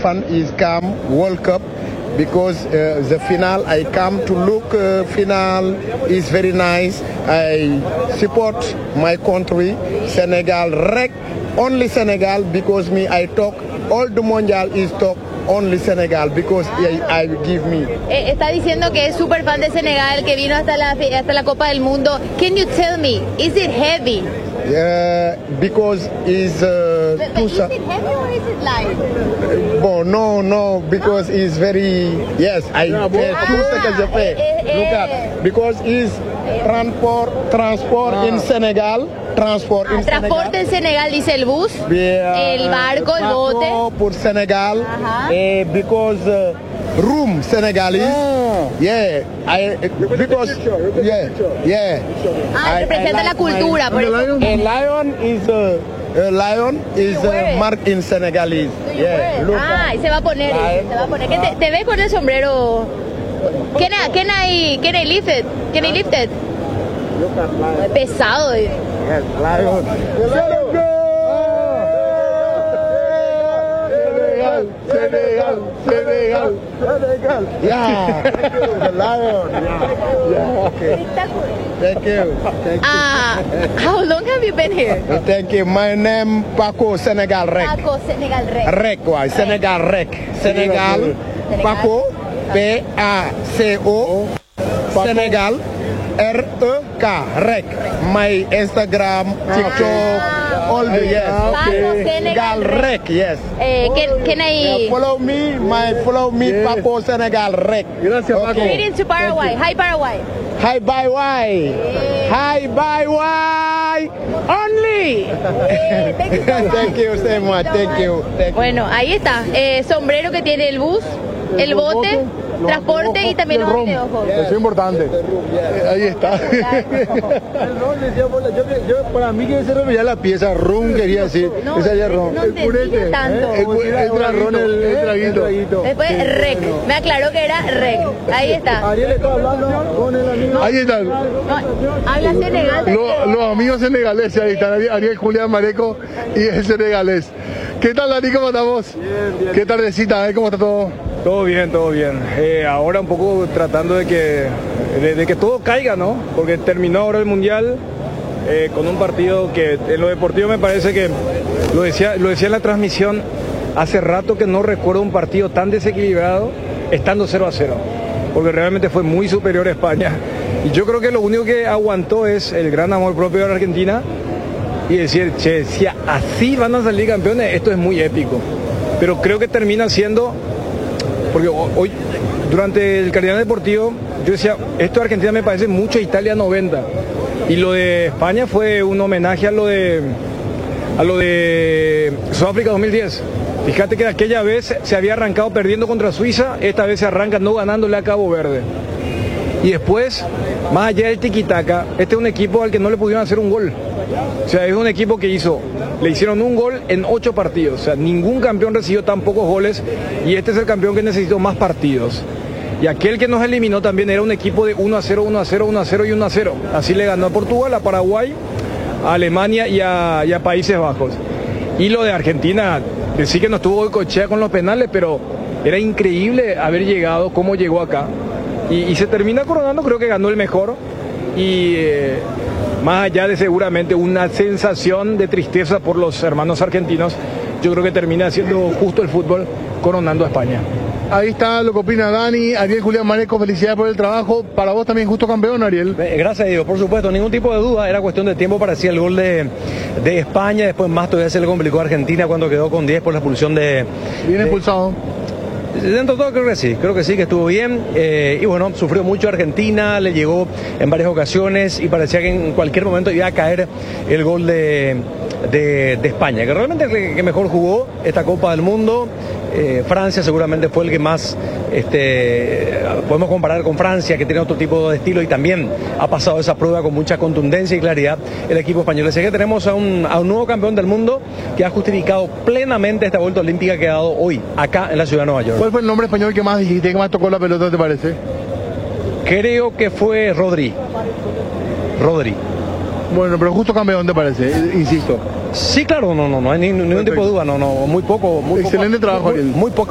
fan is come World Cup because the final I come to look final is very nice. I support my country Senegal rec only Senegal because me I talk all the mondial is talk only Senegal because I give me. Está diciendo que es súper fan de Senegal, que vino hasta la Copa del Mundo. Can you tell me, is it heavy? Because is But is it heavy or is it light? no, because it's very yes. I 2 seconds of pay. Look at because is transport in Senegal. Transporte en Senegal, dice el bus, el barco, el bote. Por Senegal, because room Senegalese. Yeah, because representa la cultura. Por eso. A lion is marked in Senegalese. Yeah, look. Y se va a poner. ¿Qué te ves con el sombrero? Can I lift it? Can I lift it? Pesado. Yes, lion. Senegal. Yeah, the lion. Yeah. Okay. Thank you. How long have you been here? Thank you. My name Paco Senegal Rec. Paco Senegal Rec. Rec, why? Senegal Rec. Senegal. Paco. P-A-C-O. Senegal. R-E-K. Rec. My Instagram, TikTok, all the Paco Senegal Rec, yes. Can I Follow me, yes. Paco Senegal Rec. Gracias, Paco. greetings to Paraguay? Hi, Paraguay. Hi, bye, why? Hi, bye, why? Only. Thank you so much. Thank you. Bueno, ahí está. Sombrero que tiene el bus, el bote, transporte y también los anteojos. Eso es importante. Ahí está. Para mí que se refería a la pieza rum, quería decir. No, esa ya rum. no entendí tanto. El traguito. Después rec. Me aclaró que era rec. Ahí está. Ariel está hablando con el amigo. Ahí están. No, habla senegal. Los amigos senegaleses, ahí están Ariel Julián Mareco y el senegalés. ¿Qué tal, Dani? ¿Cómo estamos? Bien. ¿Qué tardecita? ¿Cómo está todo? Todo bien, todo bien. Ahora un poco tratando de que todo caiga, ¿no? Porque terminó ahora el Mundial con un partido que en lo deportivo me parece que, lo decía en la transmisión, hace rato que no recuerdo un partido tan desequilibrado estando 0-0. Porque realmente fue muy superior a España. Y yo creo que lo único que aguantó es el gran amor propio de la Argentina y decir, che, si así van a salir campeones, esto es muy épico. Pero creo que termina siendo... Porque hoy, durante el Caridad Deportivo, yo decía, esto de Argentina me parece mucho a Italia 90. Y lo de España fue un homenaje a lo de Sudáfrica 2010. Fíjate que aquella vez se había arrancado perdiendo contra Suiza, esta vez se arranca no ganándole a Cabo Verde. Y después, más allá del tiquitaca, este es un equipo al que no le pudieron hacer un gol. O sea, es un equipo que le hicieron un gol en 8 partidos. O sea, ningún campeón recibió tan pocos goles y este es el campeón que necesitó más partidos. Y aquel que nos eliminó también era un equipo de 1-0, 1-0, 1-0 y 1-0. Así le ganó a Portugal, a Paraguay, a Alemania y a Países Bajos. Y lo de Argentina, sí que no estuvo boicochea con los penales, pero era increíble haber llegado, cómo llegó acá. Y se termina coronando, creo que ganó el mejor. Y más allá de seguramente una sensación de tristeza por los hermanos argentinos, yo creo que termina siendo justo el fútbol coronando a España. Ahí está lo que opina Dani, Ariel Julián Mareco, felicidades por el trabajo. Para vos también justo campeón, Ariel. Gracias a Dios, por supuesto, ningún tipo de duda, era cuestión de tiempo para hacer el gol de España, después más todavía se le complicó a Argentina cuando quedó con 10 por la expulsión de... Bien expulsado. Dentro de todo creo que sí, que estuvo bien y bueno, sufrió mucho Argentina, le llegó en varias ocasiones y parecía que en cualquier momento iba a caer el gol de España, que realmente es el que mejor jugó esta Copa del Mundo. Francia seguramente fue el que más, podemos comparar con Francia, que tiene otro tipo de estilo y también ha pasado esa prueba con mucha contundencia y claridad el equipo español. Así que tenemos a un nuevo campeón del mundo que ha justificado plenamente esta vuelta olímpica que ha dado hoy, acá en la ciudad de Nueva York. ¿Cuál fue el nombre español que más dijiste, que más tocó la pelota, te parece? Creo que fue Rodri. Bueno, pero justo campeón, ¿te parece? Insisto. Sí, claro, no hay ningún tipo de duda, muy poco. Excelente trabajo, Ariel. Muy poco.